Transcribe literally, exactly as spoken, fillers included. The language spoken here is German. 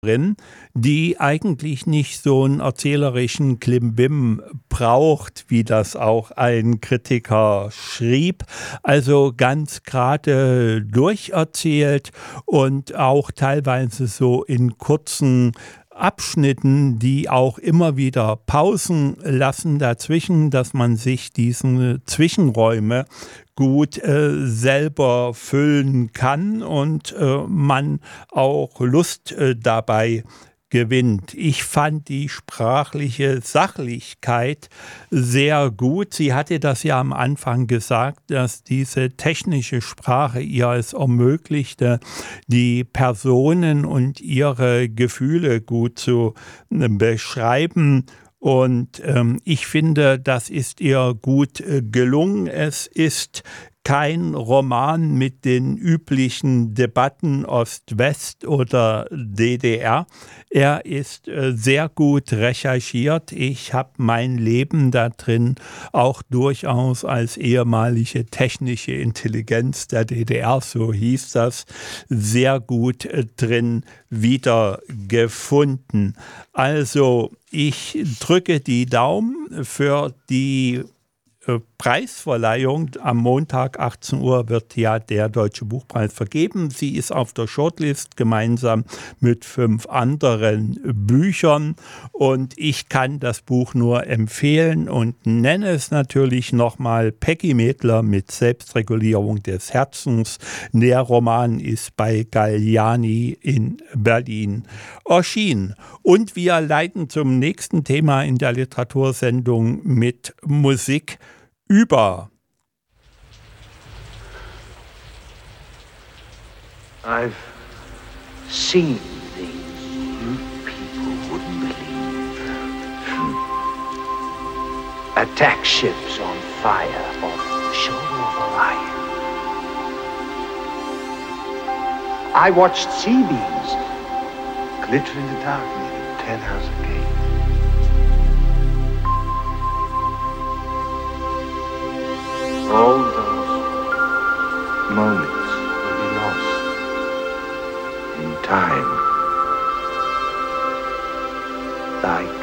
drin, die eigentlich nicht so einen erzählerischen Klimbim braucht, wie das auch ein Kritiker schrieb. Also ganz gerade durcherzählt und auch teilweise so in kurzen Abschnitten, die auch immer wieder Pausen lassen dazwischen, dass man sich diese Zwischenräume gut äh, selber füllen kann und äh, man auch Lust äh, dabei gewinnt. Ich fand die sprachliche Sachlichkeit sehr gut. Sie hatte das ja am Anfang gesagt, dass diese technische Sprache ihr es ermöglichte, die Personen und ihre Gefühle gut zu äh, beschreiben. Und ähm, ich finde, das ist ihr gut äh, gelungen. Es ist kein Roman mit den üblichen Debatten Ost-West oder D D R. Er ist äh, sehr gut recherchiert. Ich habe mein Leben da drin auch durchaus als ehemalige technische Intelligenz der D D R, so hieß das, sehr gut äh, drin wiedergefunden. Also ich drücke die Daumen für die äh, Preisverleihung. Am Montag achtzehn Uhr wird ja der Deutsche Buchpreis vergeben. Sie ist auf der Shortlist gemeinsam mit fünf anderen Büchern und ich kann das Buch nur empfehlen und nenne es natürlich nochmal Peggy Medler mit Selbstregulierung des Herzens. Der Roman ist bei Galliani in Berlin erschienen. Und wir leiten zum nächsten Thema in der Literatursendung mit Musik über. I've seen things you people wouldn't believe. Attack ships on fire off the shoulder of Orion. I watched sea beams glitter in the dark near the Tannhauser Gate. All those moments will be lost in time, like